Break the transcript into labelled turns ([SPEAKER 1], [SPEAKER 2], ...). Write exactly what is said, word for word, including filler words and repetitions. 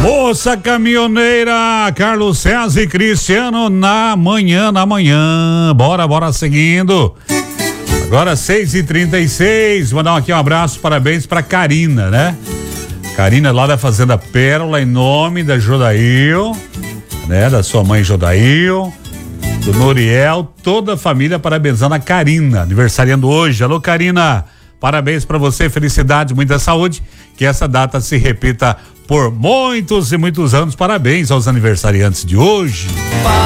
[SPEAKER 1] Moça caminhoneira, Carlos César e Cristiano na manhã, na manhã. Bora, bora seguindo. Agora seis e trinta e seis. Mandar aqui um abraço, parabéns pra Karina, né? Karina lá da Fazenda Pérola, em nome da Jodail, né? Da sua mãe Jodail, do Noriel, toda a família parabenizando a Karina, aniversariando hoje. Alô, Karina, parabéns pra você, felicidade, muita saúde, que essa data se repita por muitos e muitos anos. Parabéns aos aniversariantes de hoje.